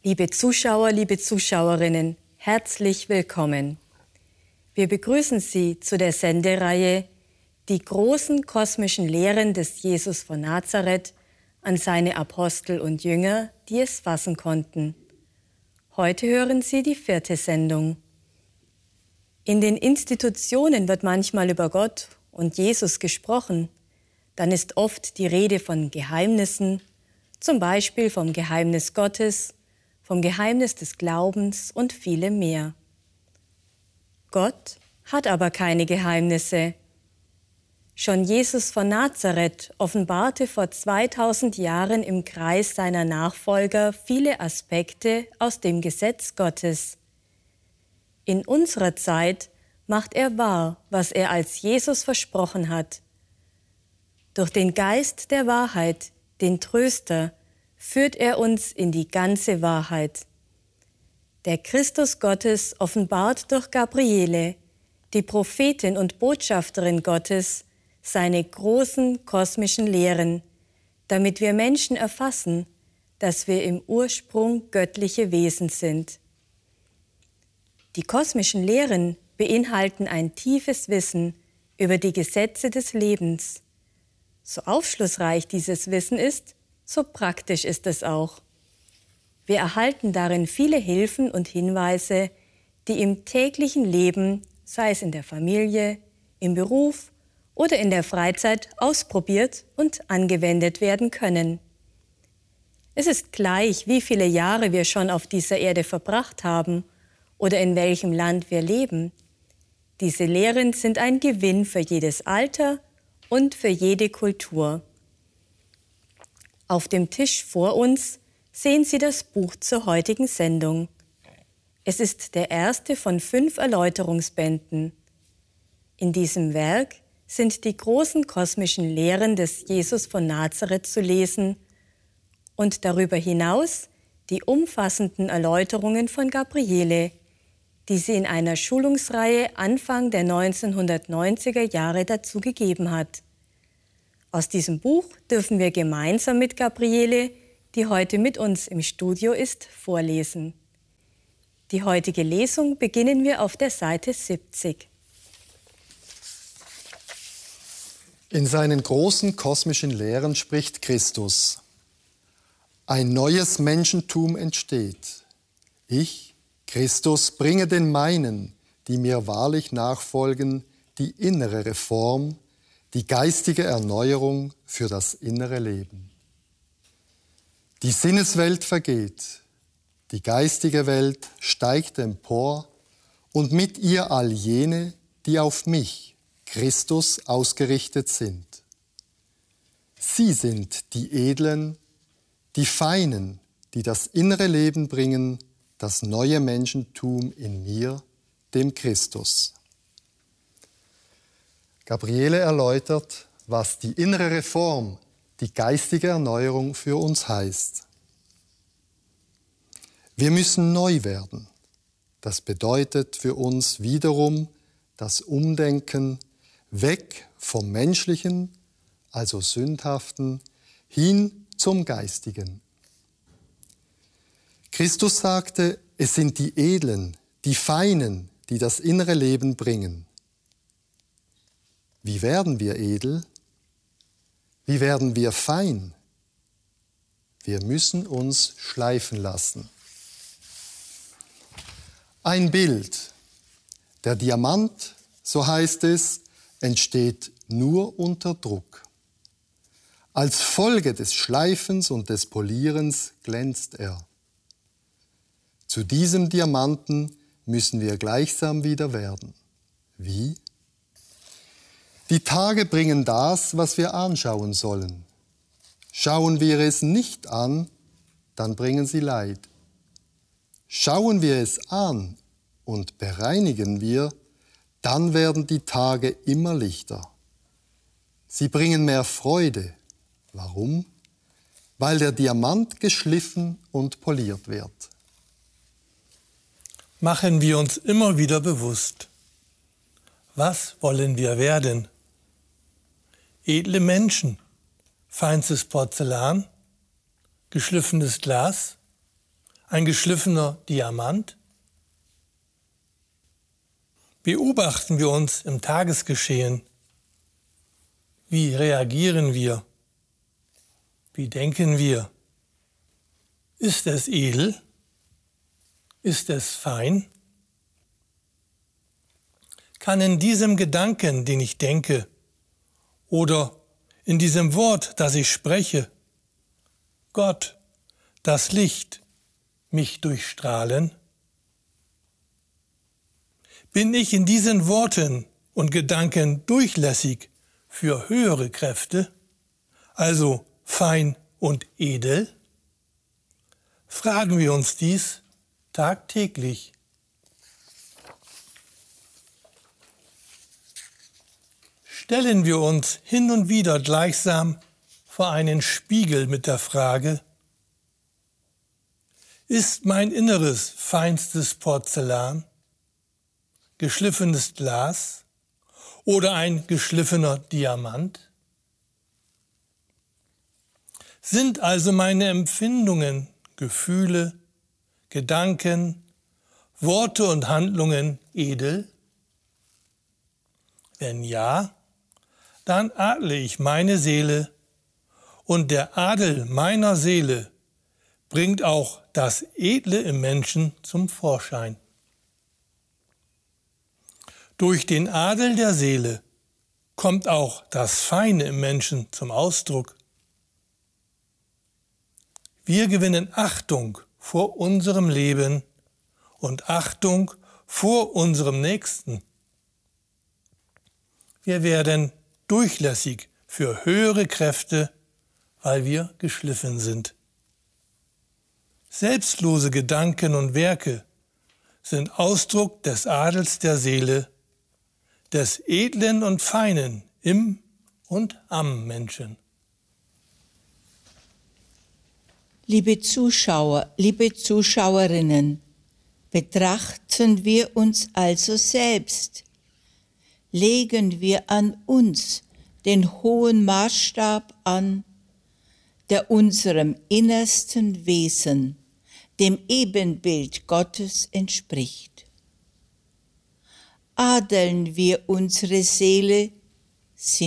Liebe Zuschauer, liebe Zuschauerinnen, herzlich willkommen. Wir begrüßen Sie zu der Sendereihe Die großen kosmischen Lehren des Jesus von Nazareth an seine Apostel und Jünger, die es fassen konnten. Heute hören Sie die 4. Sendung. In den Institutionen wird manchmal über Gott und Jesus gesprochen. Dann ist oft die Rede von Geheimnissen, zum Beispiel vom Geheimnis Gottes, vom Geheimnis des Glaubens und vielem mehr. Gott hat aber keine Geheimnisse. Schon Jesus von Nazareth offenbarte vor 2000 Jahren im Kreis seiner Nachfolger viele Aspekte aus dem Gesetz Gottes. In unserer Zeit macht er wahr, was er als Jesus versprochen hat. Durch den Geist der Wahrheit, den Tröster, führt er uns in die ganze Wahrheit. Der Christus Gottes offenbart durch Gabriele, die Prophetin und Botschafterin Gottes, seine großen kosmischen Lehren, damit wir Menschen erfassen, dass wir im Ursprung göttliche Wesen sind. Die kosmischen Lehren beinhalten ein tiefes Wissen über die Gesetze des Lebens. So aufschlussreich dieses Wissen ist, so praktisch ist es auch. Wir erhalten darin viele Hilfen und Hinweise, die im täglichen Leben, sei es in der Familie, im Beruf oder in der Freizeit, ausprobiert und angewendet werden können. Es ist gleich, wie viele Jahre wir schon auf dieser Erde verbracht haben oder in welchem Land wir leben. Diese Lehren sind ein Gewinn für jedes Alter und für jede Kultur. Auf dem Tisch vor uns sehen Sie das Buch zur heutigen Sendung. Es ist der erste von 5 Erläuterungsbänden. In diesem Werk sind die großen kosmischen Lehren des Jesus von Nazareth zu lesen und darüber hinaus die umfassenden Erläuterungen von Gabriele, die sie in einer Schulungsreihe Anfang der 1990er Jahre dazu gegeben hat. Aus diesem Buch dürfen wir gemeinsam mit Gabriele, die heute mit uns im Studio ist, vorlesen. Die heutige Lesung beginnen wir auf der Seite 70. In seinen großen kosmischen Lehren spricht Christus: Ein neues Menschentum entsteht. Ich, Christus, bringe den meinen, die mir wahrlich nachfolgen, die innere Reform, die geistige Erneuerung für das innere Leben. Die Sinneswelt vergeht, die geistige Welt steigt empor und mit ihr all jene, die auf mich, Christus, ausgerichtet sind. Sie sind die Edlen, die Feinen, die das innere Leben bringen, das neue Menschentum in mir, dem Christus. Gabriele erläutert, was die innere Reform, die geistige Erneuerung für uns heißt. Wir müssen neu werden. Das bedeutet für uns wiederum das Umdenken weg vom Menschlichen, also Sündhaften, hin zum Geistigen. Christus sagte, es sind die Edlen, die Feinen, die das innere Leben bringen. Wie werden wir edel? Wie werden wir fein? Wir müssen uns schleifen lassen. Ein Bild. Der Diamant, so heißt es, entsteht nur unter Druck. Als Folge des Schleifens und des Polierens glänzt er. Zu diesem Diamanten müssen wir gleichsam wieder werden. Wie? Die Tage bringen das, was wir anschauen sollen. Schauen wir es nicht an, dann bringen sie Leid. Schauen wir es an und bereinigen wir, dann werden die Tage immer lichter. Sie bringen mehr Freude. Warum? Weil der Diamant geschliffen und poliert wird. Machen wir uns immer wieder bewusst: Was wollen wir werden? Edle Menschen, feinstes Porzellan, geschliffenes Glas, ein geschliffener Diamant? Beobachten wir uns im Tagesgeschehen. Wie reagieren wir? Wie denken wir? Ist es edel? Ist es fein? Kann in diesem Gedanken, den ich denke, oder in diesem Wort, das ich spreche, Gott, das Licht, mich durchstrahlen? Bin ich in diesen Worten und Gedanken durchlässig für höhere Kräfte, also fein und edel? Fragen wir uns dies tagtäglich. Stellen wir uns hin und wieder gleichsam vor einen Spiegel mit der Frage: Ist mein Inneres feinstes Porzellan, geschliffenes Glas oder ein geschliffener Diamant? Sind also meine Empfindungen, Gefühle, Gedanken, Worte und Handlungen edel? Wenn ja, dann adle ich meine Seele, und der Adel meiner Seele bringt auch das Edle im Menschen zum Vorschein. Durch den Adel der Seele kommt auch das Feine im Menschen zum Ausdruck. Wir gewinnen Achtung vor unserem Leben und Achtung vor unserem Nächsten. Wir werden durchlässig für höhere Kräfte, weil wir geschliffen sind. Selbstlose Gedanken und Werke sind Ausdruck des Adels der Seele, des Edlen und Feinen im und am Menschen. Liebe Zuschauer, liebe Zuschauerinnen, betrachten wir uns also selbst. Legen wir an uns den hohen Maßstab an, der unserem innersten Wesen, dem Ebenbild Gottes entspricht. Adeln wir unsere Seele